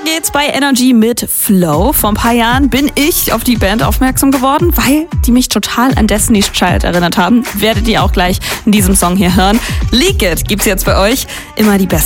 geht's bei Energy mit Flow. Vor ein paar Jahren bin ich auf die Band aufmerksam geworden, weil die mich total an Destiny's Child erinnert haben. Werdet ihr auch gleich in diesem Song hier hören. Leak It gibt's jetzt bei euch. Immer die besten